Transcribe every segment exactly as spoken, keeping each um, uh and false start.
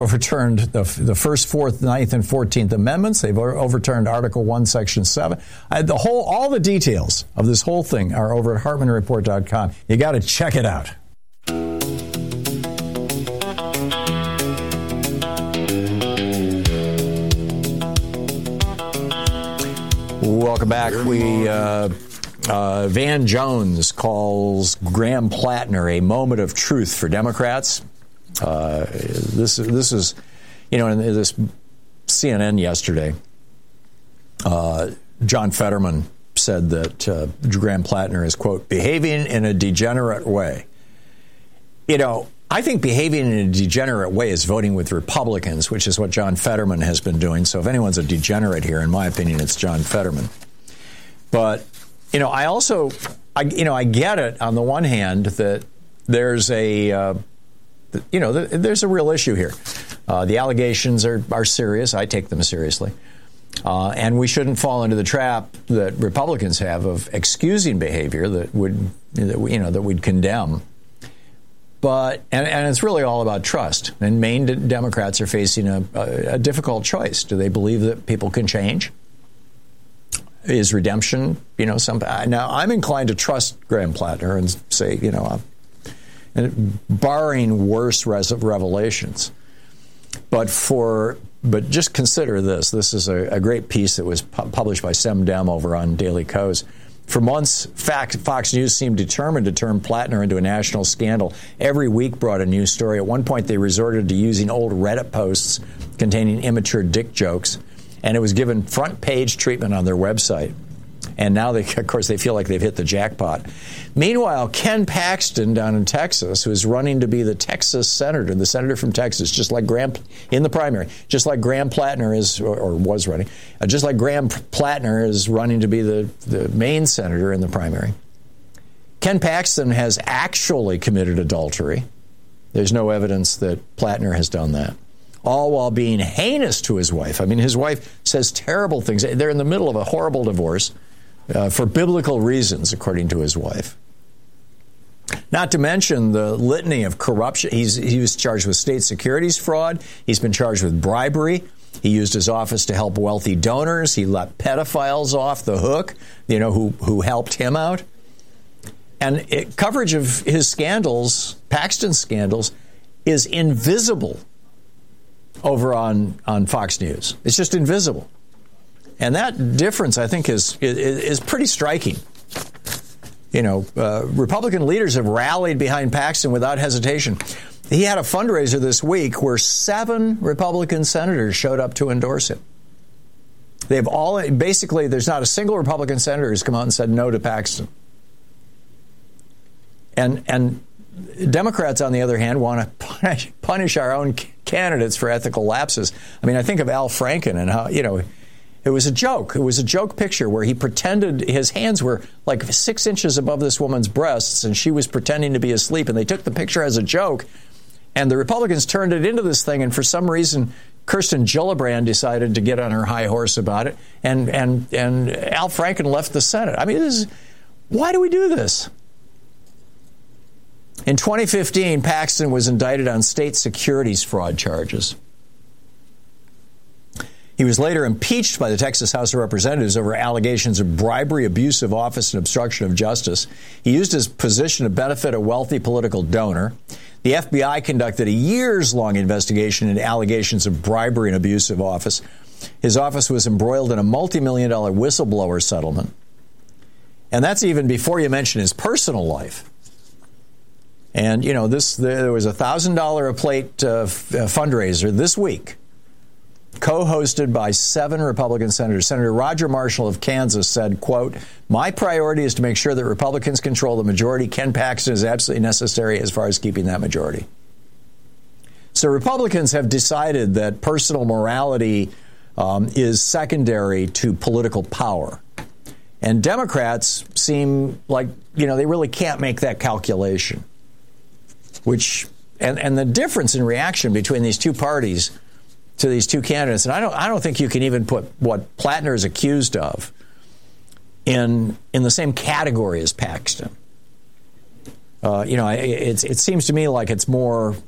overturned the, the first, fourth, ninth, and fourteenth Amendments. They've overturned Article one, Section seven. I, the whole, all the details of this whole thing are over at Hartmann Report dot com. You got to check it out. Welcome back. We uh, uh, Van Jones calls Graham Plattner a moment of truth for Democrats. Uh, this this is, you know, in this C N N yesterday, uh, John Fetterman said that uh, Graham Plattner is, quote, behaving in a degenerate way. You know, I think behaving in a degenerate way is voting with Republicans, which is what John Fetterman has been doing. So if anyone's a degenerate here, in my opinion, it's John Fetterman. But, you know, I also, I, you know, I get it on the one hand that there's a, uh, you know, there's a real issue here. Uh, the allegations are, are serious. I take them seriously. Uh, and we shouldn't fall into the trap that Republicans have of excusing behavior that would, that, you know, that we'd condemn. But, and, and it's really all about trust. And Maine Democrats are facing a, a, a difficult choice. Do they believe that people can change? Is redemption, you know, some, now I'm inclined to trust Graham Plattner and say, you know, and barring worse res- revelations. But for, but just consider this. This is a, a great piece that was pu- published by Sem Dem over on Daily Kos. For months, Fox News seemed determined to turn Plattner into a national scandal. Every week brought a new story. At one point, they resorted to using old Reddit posts containing immature dick jokes, and it was given front page treatment on their website. And now, they, of course, they feel like they've hit the jackpot. Meanwhile, Ken Paxton down in Texas, who is running to be the Texas senator, the senator from Texas, just like Graham, in the primary, just like Graham Plattner is, or, or was running, uh, just like Graham Plattner is running to be the, the Maine senator in the primary. Ken Paxton has actually committed adultery. There's no evidence that Plattner has done that. All while being heinous to his wife. I mean, his wife says terrible things. They're in the middle of a horrible divorce. Uh, for biblical reasons, according to his wife. Not to mention the litany of corruption. He's, he was charged with state securities fraud. He's been charged with bribery. He used his office to help wealthy donors. He let pedophiles off the hook, you know, who, who helped him out. And it, coverage of his scandals, Paxton's scandals, is invisible over on, on Fox News. It's just invisible. And that difference, I think, is is, is pretty striking. You know, uh, Republican leaders have rallied behind Paxton without hesitation. He had a fundraiser this week where seven Republican senators showed up to endorse him. They've all, basically, there's not a single Republican senator who's come out and said no to Paxton. And and Democrats, on the other hand, want to punish, punish our own candidates for ethical lapses. I mean, I think of Al Franken and how, you know, it was a joke. It was a joke picture where he pretended his hands were like six inches above this woman's breasts and she was pretending to be asleep. And they took the picture as a joke. And the Republicans turned it into this thing. And for some reason, Kirsten Gillibrand decided to get on her high horse about it. And and and Al Franken left the Senate. I mean, this is, why do we do this? In twenty fifteen, Paxton was indicted on state securities fraud charges. He was later impeached by the Texas House of Representatives over allegations of bribery, abuse of office, and obstruction of justice. He used his position to benefit a wealthy political donor. The F B I conducted a years-long investigation into allegations of bribery and abuse of office. His office was embroiled in a multi-million dollar whistleblower settlement. And that's even before you mention his personal life. And, you know, this there was a one thousand dollars a plate uh, f- uh, fundraiser this week, co-hosted by seven Republican senators. Senator Roger Marshall of Kansas said, quote, "My priority is to make sure that Republicans control the majority. Ken Paxton is absolutely necessary as far as keeping that majority." So Republicans have decided that personal morality um, is secondary to political power. And Democrats seem like, you know, they really can't make that calculation. Which, and, and the difference in reaction between these two parties to these two candidates, and I don't I don't think you can even put what Plattner is accused of in in the same category as Paxton. Uh, you know, it, it seems to me like it's more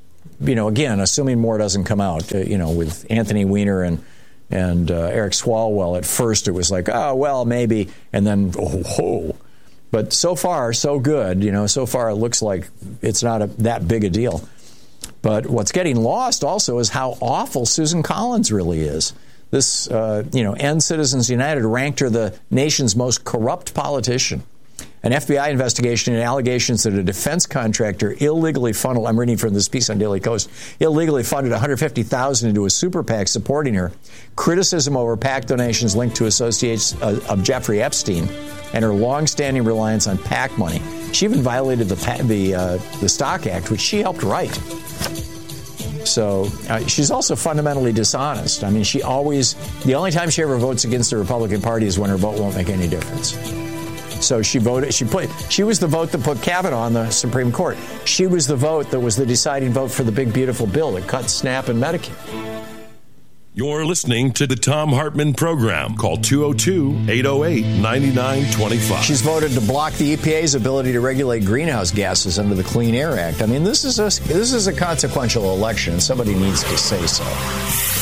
you know, again, assuming more doesn't come out, uh, you know, with Anthony Weiner and and uh, Eric Swalwell, at first it was like, oh, well, maybe, and then, oh, whoa. But so far, so good. You know, so far it looks like it's not a, that big a deal. But what's getting lost also is how awful Susan Collins really is. This, uh, you know, End Citizens United ranked her the nation's most corrupt politician. An F B I investigation and allegations that a defense contractor illegally funneled, I'm reading from this piece on Daily Kos, illegally funded one hundred fifty thousand dollars into a super PAC supporting her. Criticism over PAC donations linked to associates uh, of Jeffrey Epstein and her longstanding reliance on PAC money. She even violated the the, uh, the Stock Act, which she helped write. So uh, she's also fundamentally dishonest. I mean, she always, the only time she ever votes against the Republican Party is when her vote won't make any difference. So she voted, she put, she was the vote that put Kavanaugh on the Supreme Court. She was the vote that was the deciding vote for the big, beautiful bill that cut SNAP and Medicare. You're listening to the Thom Hartmann Program. Call two oh two, eight oh eight, nine nine two five. She's voted to block the E P A's ability to regulate greenhouse gases under the Clean Air Act. I mean, this is a, this is a consequential election. Somebody needs to say so.